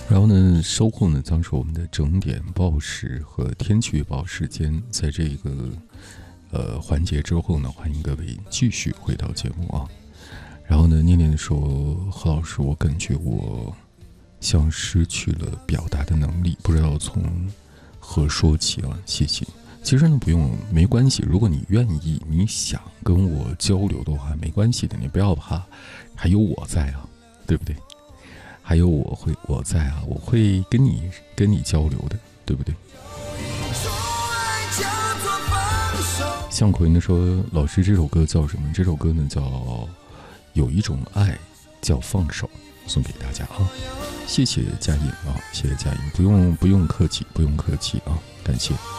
然后呢，稍后呢将是我们的整点报时和天气预报时间。在这个环节之后呢，欢迎各位继续回到节目啊。然后呢，念念说：“何老师，我感觉我像失去了表达的能力，不知道从何说起啊。”谢谢。其实呢，不用，没关系。如果你愿意，你想跟我交流的话，没关系的，你不要怕，还有我在啊，对不对？还有我在啊，我会跟你交流的，对不对？向奎呢说：“老师，这首歌叫什么？”这首歌呢叫《有一种爱叫放手》，送给大家啊！谢谢佳颖啊，谢谢佳颖，不用客气，不用客气啊，感谢。